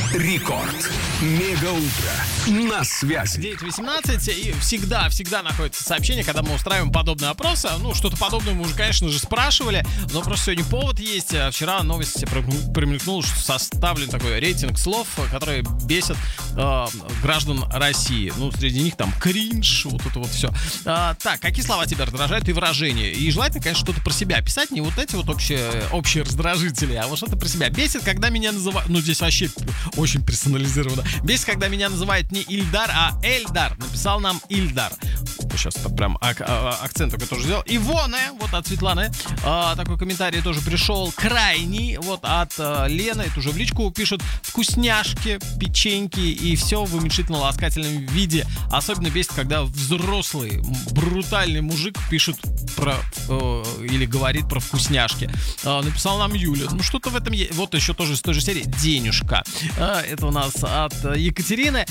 Рекорд. Мегаутро. На связи. 9:18, и всегда находится сообщение, когда мы устраиваем подобный опрос. Ну, что-то подобное мы уже, конечно же, спрашивали, но просто сегодня повод есть. Вчера новость промелькнула, что составлен такой рейтинг слов, которые бесят граждан России. Ну, среди них там кринж, вот это вот все. Так, какие слова тебя раздражают и выражения? И желательно, конечно, что-то про себя писать, не вот эти вот общие раздражители, а вот что-то про себя. Бесит, когда меня называют... Ну, здесь вообще очень персонализировано. Бесит, когда меня называют не Ильдар, а Эльдар. Написал нам Ильдар. Сейчас прям акцент такой тоже сделал. Ивоне, вот от Светланы, такой комментарий тоже пришел. Крайний, вот от Лены, это уже в личку пишут: вкусняшки, печеньки и все в уменьшительно-ласкательном виде. Особенно бесит, когда взрослый, брутальный мужик пишет про или говорит про вкусняшки. Написал нам Юля. Ну, что-то в этом есть. Вот еще тоже из той же серии. Денежка. Это у нас от Екатерины.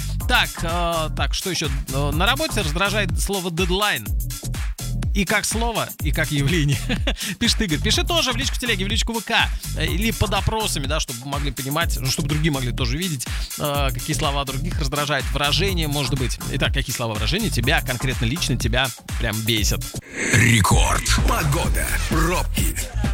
Так, что еще? На работе раздражает слово дедлайн. И как слово, и как явление. Пишет Игорь. Пиши тоже в личку телеги, в личку ВК. Или под опросами, да, чтобы могли понимать, чтобы другие могли тоже видеть, какие слова других раздражают. Выражения, может быть. Итак, какие слова, выражения тебя, конкретно лично тебя прям бесят. Рекорд. Погода. Пробки.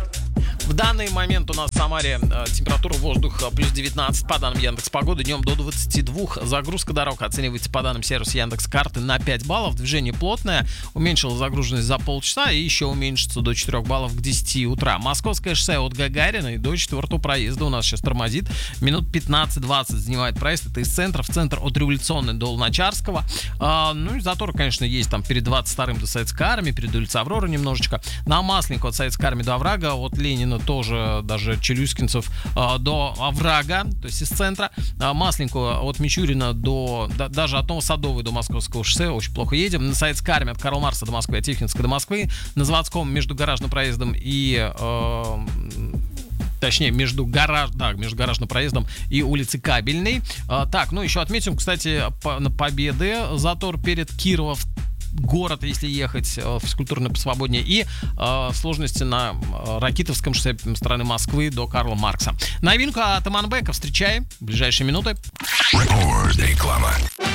В данный момент у нас в Самаре температура воздуха плюс 19 по данным Яндекс.Погоды, днем до 22. Загрузка дорог оценивается по данным сервиса Яндекс.Карты на 5 баллов. Движение плотное, уменьшилась загруженность за полчаса и еще уменьшится до 4 баллов к 10 утра. Московское шоссе от Гагарина и до 4-го проезда у нас сейчас тормозит. Минут 15-20 занимает проезд. Это из центра, в центр от Революционной до Луначарского. Ну и затор, конечно, есть там перед 22-м до Советской армии, перед улицей Авроры немножечко. На Масленку от Советской армии до Оврага, от Ленина тоже даже Челюскинцев до Оврага, то есть из центра. Масленку от Мичурина до даже от Новосадовой до Московского шоссе очень плохо едем. На Советской армии от Карла Маркса до Москвы, от Тихвинска до Москвы. На Заводском между гаражным проездом и точнее, между гаражным проездом и улицей Кабельной. Так, ну еще отметим, кстати, на Победы затор перед Кировом город, если ехать физкультурно посвободнее, и сложности на Ракитовском шоссе стороны Москвы до Карла Маркса. Новинку от Аманбека встречаем в ближайшие минуты. Реклама.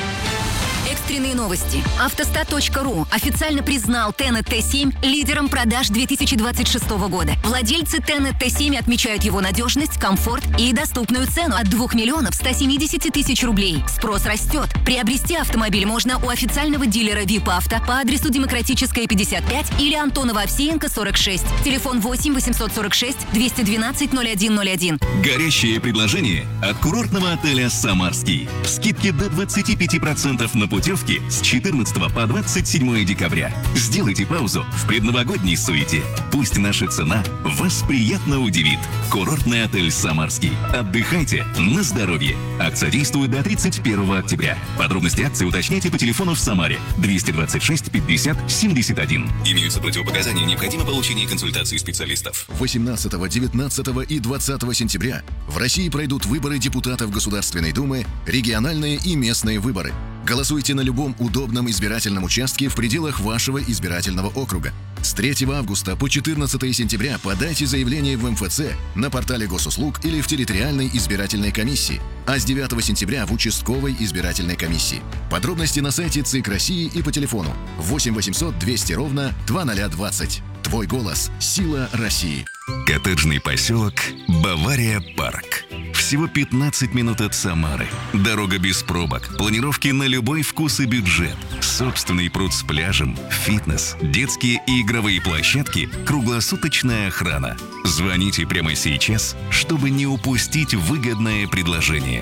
Экстренные новости. Автостат.ру официально признал Тенет Т7 лидером продаж 2026 года. Владельцы Тенет Т7 отмечают его надежность, комфорт и доступную цену от 2 миллионов 170 тысяч рублей. Спрос растет. Приобрести автомобиль можно у официального дилера VIP Авто по адресу Демократическая, 55 или Антонова Овсеенко, 46. Телефон 8 846 212 0101. Горящее предложение от курортного отеля «Самарский». Скидки до 25% на путевки с 14 по 27 декабря. Сделайте паузу в предновогодней суете. Пусть наша цена вас приятно удивит. Курортный отель «Самарский». Отдыхайте на здоровье. Акция действует до 31 октября. Подробности акции уточняйте по телефону в Самаре 226 50 71. Имеются противопоказания, необходимо получение консультации специалистов. 18, 19 и 20 сентября в России пройдут выборы депутатов Государственной Думы, региональные и местные выборы. Голосуйте на любом удобном избирательном участке в пределах вашего избирательного округа. С 3 августа по 14 сентября подайте заявление в МФЦ, на портале госуслуг или в территориальной избирательной комиссии, а с 9 сентября в участковой избирательной комиссии. Подробности на сайте ЦИК России и по телефону 8 800 200 ровно 2020. Твой голос – сила России. Коттеджный поселок Бавария Парк. Всего 15 минут от Самары. Дорога без пробок, планировки на любой вкус и бюджет. Собственный пруд с пляжем, фитнес, детские и игровые площадки, круглосуточная охрана. Звоните прямо сейчас, чтобы не упустить выгодное предложение.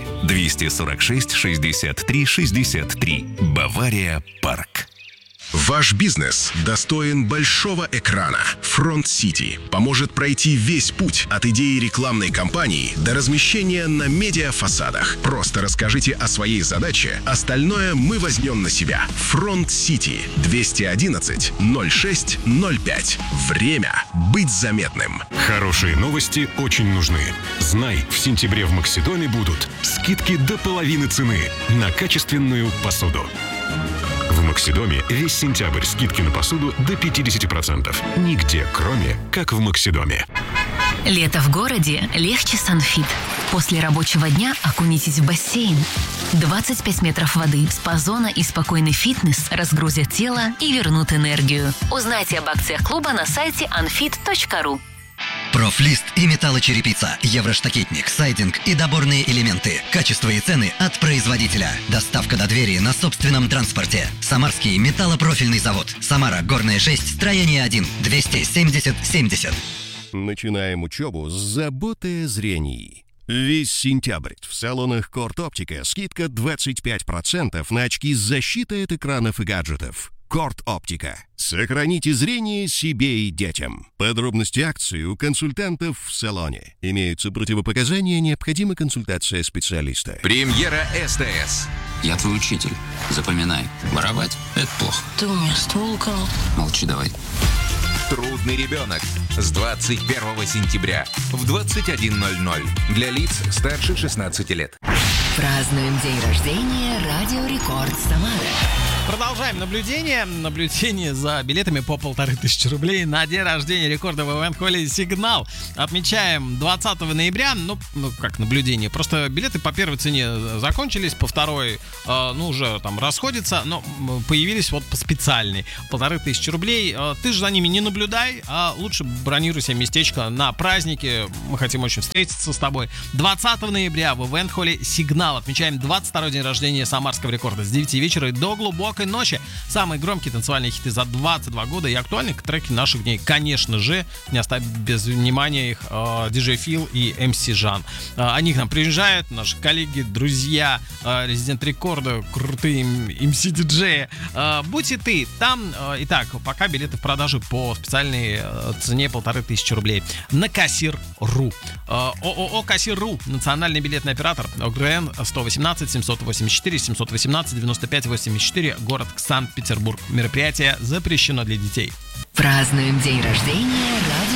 246 63 63. Бавария Парк. Ваш бизнес достоин большого экрана. Front City поможет пройти весь путь от идеи рекламной кампании до размещения на медиафасадах. Просто расскажите о своей задаче, остальное мы возьмем на себя. Front City 211 06 05. Время быть заметным. Хорошие новости очень нужны. Знай, в сентябре в Максидоме будут скидки до половины цены на качественную посуду. В Максидоме весь сентябрь скидки на посуду до 50%. Нигде, кроме как в Максидоме. Лето в городе легче Санфит. После рабочего дня окунитесь в бассейн. 25 метров воды, спа-зона и спокойный фитнес разгрузят тело и вернут энергию. Узнайте об акциях клуба на сайте unfit.ru. Профлист и металлочерепица, евроштакетник, сайдинг и доборные элементы. Качество и цены от производителя. Доставка до двери на собственном транспорте. Самарский металлопрофильный завод. Самара, Горная 6, строение 1, 270-70. Начинаем учебу с заботы о зрении. Весь сентябрь в салонах Корт Оптика скидка 25% на очки с защитой от экранов и гаджетов. Корт Оптика. Сохраните зрение себе и детям. Подробности акции у консультантов в салоне. Имеются противопоказания, необходима консультация специалиста. Премьера СТС. Я твой учитель. Запоминай. Воровать – это плохо. Ты у меня ствол украл. Молчи давай. Трудный ребенок. С 21 сентября в 21:00. Для лиц старше 16 лет. Празднуем день рождения Радио Рекорд Самара. Продолжаем наблюдение. Наблюдение за билетами по 1500 рублей на день рождения рекорда в ивент-холле «Сигнал». Отмечаем 20 ноября. Ну, как наблюдение. Просто билеты по первой цене закончились, по второй, уже там расходятся, но появились вот по специальной. 1500 рублей. Ты же за ними не наблюдай, а лучше бронируй себе местечко на праздники. Мы хотим очень встретиться с тобой. 20 ноября в ивент-холле «Сигнал». Отмечаем 22-й день рождения самарского рекорда с 9 вечера и до глубокой ночи. Самые громкие танцевальные хиты за 22 года и актуальные треки наших дней. Конечно же, не оставь без внимания их DJ Phil и MC Жан. Они к нам приезжают, наши коллеги, друзья, резидент рекорда, крутые MC-диджеи. Будь и ты там. Итак, пока билеты в продаже по специальной цене 1500 рублей. На Кассир.ру. ООО Кассир.ру. Национальный билетный оператор. ОГРН 118 784 718 95 84. Город Санкт-Петербург. Мероприятие запрещено для детей. Празднуем день рождения Радио